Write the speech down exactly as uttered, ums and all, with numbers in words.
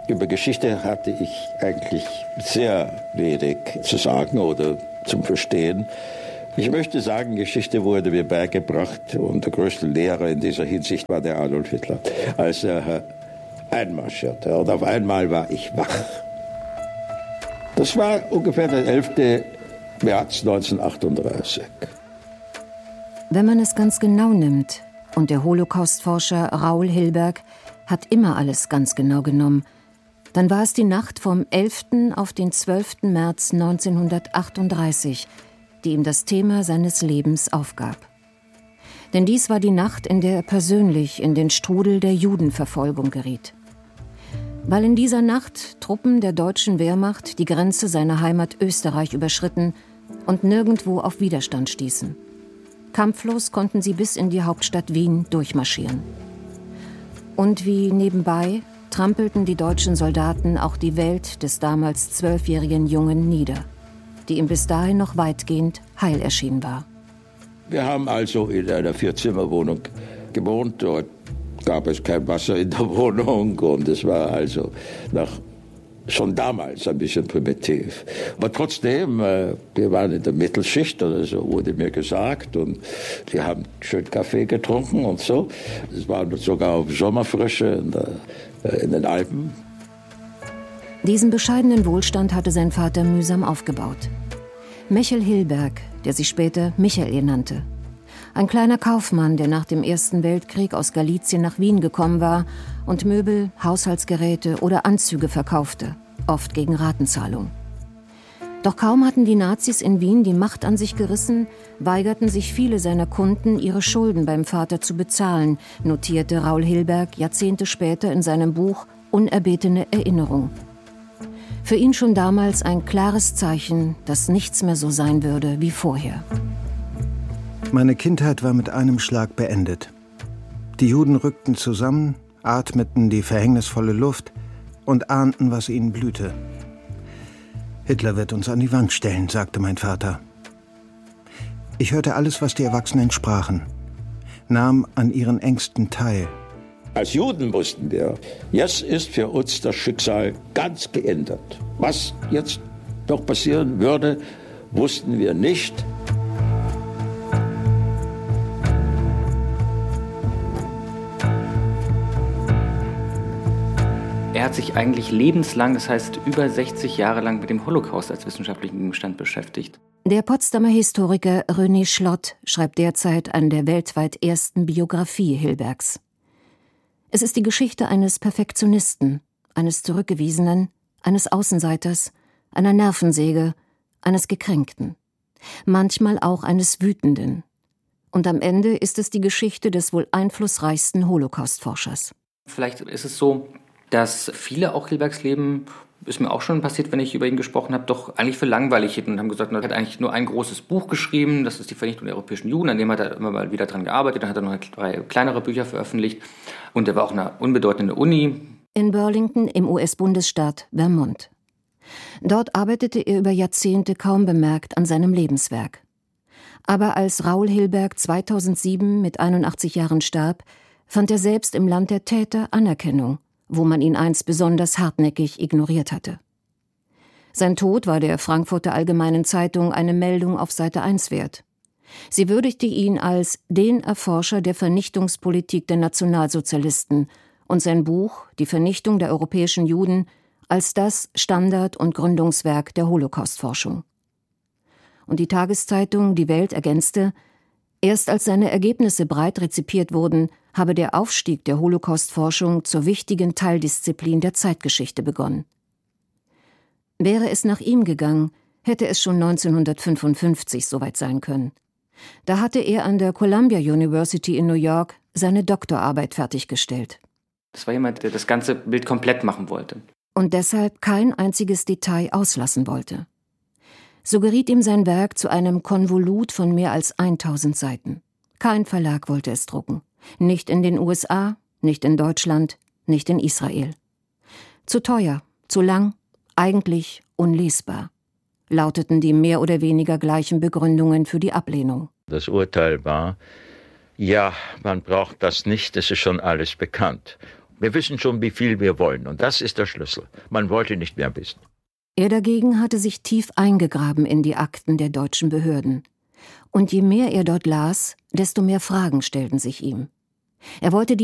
Über Geschichte hatte ich eigentlich sehr wenig zu sagen oder zum Verstehen. Ich möchte sagen, Geschichte wurde mir beigebracht und der größte Lehrer in dieser Hinsicht war der Adolf Hitler, als er einmarschierte. Und auf einmal war ich wach. Das war ungefähr der elfte März neunzehnhundertachtunddreißig. Wenn man es ganz genau nimmt, und der Holocaust-Forscher Raoul Hilberg hat immer alles ganz genau genommen, dann war es die Nacht vom elften auf den zwölften März neunzehnhundertachtunddreißig, die ihm das Thema seines Lebens aufgab. Denn dies war die Nacht, in der er persönlich in den Strudel der Judenverfolgung geriet. Weil in dieser Nacht Truppen der deutschen Wehrmacht die Grenze seiner Heimat Österreich überschritten und nirgendwo auf Widerstand stießen. Kampflos konnten sie bis in die Hauptstadt Wien durchmarschieren. Und wie nebenbei trampelten die deutschen Soldaten auch die Welt des damals zwölfjährigen Jungen nieder, die ihm bis dahin noch weitgehend heil erschienen war. Wir haben also in einer Vierzimmerwohnung gewohnt. Dort gab es kein Wasser in der Wohnung und es war also nach, schon damals ein bisschen primitiv. Aber trotzdem, äh, wir waren in der Mittelschicht oder so, wurde mir gesagt, und wir haben schön Kaffee getrunken und so. Es war sogar auf Sommerfrische in, der, äh, in den Alpen. Diesen bescheidenen Wohlstand hatte sein Vater mühsam aufgebaut. Michel Hilberg, der sich später Michael nannte. Ein kleiner Kaufmann, der nach dem Ersten Weltkrieg aus Galizien nach Wien gekommen war und Möbel, Haushaltsgeräte oder Anzüge verkaufte, oft gegen Ratenzahlung. Doch kaum hatten die Nazis in Wien die Macht an sich gerissen, weigerten sich viele seiner Kunden, ihre Schulden beim Vater zu bezahlen, notierte Raoul Hilberg Jahrzehnte später in seinem Buch Unerbetene Erinnerung. Für ihn schon damals ein klares Zeichen, dass nichts mehr so sein würde wie vorher. Meine Kindheit war mit einem Schlag beendet. Die Juden rückten zusammen, atmeten die verhängnisvolle Luft und ahnten, was ihnen blühte. Hitler wird uns an die Wand stellen, sagte mein Vater. Ich hörte alles, was die Erwachsenen sprachen, nahm an ihren Ängsten teil. Als Juden wussten wir, jetzt ist für uns das Schicksal ganz geändert. Was jetzt noch passieren würde, wussten wir nicht. Er hat sich eigentlich lebenslang, das heißt über sechzig Jahre lang, mit dem Holocaust als wissenschaftlichen Gegenstand beschäftigt. Der Potsdamer Historiker René Schlott schreibt derzeit an der weltweit ersten Biografie Hilbergs. Es ist die Geschichte eines Perfektionisten, eines Zurückgewiesenen, eines Außenseiters, einer Nervensäge, eines Gekränkten, manchmal auch eines Wütenden. Und am Ende ist es die Geschichte des wohl einflussreichsten Holocaust-Forschers. Vielleicht ist es so, dass viele auch Hilbergs Leben, ist mir auch schon passiert, wenn ich über ihn gesprochen habe, doch eigentlich für langweilig hielten und haben gesagt, er hat eigentlich nur ein großes Buch geschrieben, das ist die Vernichtung der europäischen Juden, an dem hat er immer mal wieder dran gearbeitet, dann hat er noch drei kleinere Bücher veröffentlicht und er war auch eine unbedeutende Uni. In Burlington im U S-Bundesstaat Vermont. Dort arbeitete er über Jahrzehnte kaum bemerkt an seinem Lebenswerk. Aber als Raoul Hilberg zweitausendsieben mit einundachtzig Jahren starb, fand er selbst im Land der Täter Anerkennung, wo man ihn einst besonders hartnäckig ignoriert hatte. Sein Tod war der Frankfurter Allgemeinen Zeitung eine Meldung auf Seite eins wert. Sie würdigte ihn als den Erforscher der Vernichtungspolitik der Nationalsozialisten und sein Buch »Die Vernichtung der europäischen Juden« als das Standard- und Gründungswerk der Holocaustforschung. Und die Tageszeitung Die Welt ergänzte, erst als seine Ergebnisse breit rezipiert wurden, habe der Aufstieg der Holocaustforschung zur wichtigen Teildisziplin der Zeitgeschichte begonnen. Wäre es nach ihm gegangen, hätte es schon neunzehnhundertfünfundfünfzig soweit sein können. Da hatte er an der Columbia University in New York seine Doktorarbeit fertiggestellt. Das war jemand, der das ganze Bild komplett machen wollte. Und deshalb kein einziges Detail auslassen wollte. So geriet ihm sein Werk zu einem Konvolut von mehr als tausend Seiten. Kein Verlag wollte es drucken. Nicht in den U S A, nicht in Deutschland, nicht in Israel. Zu teuer, zu lang, eigentlich unlesbar, lauteten die mehr oder weniger gleichen Begründungen für die Ablehnung. Das Urteil war, ja, man braucht das nicht, es ist schon alles bekannt. Wir wissen schon, wie viel wir wollen. Und das ist der Schlüssel. Man wollte nicht mehr wissen. Er dagegen hatte sich tief eingegraben in die Akten der deutschen Behörden. Und je mehr er dort las, desto mehr Fragen stellten sich ihm. Er wollte die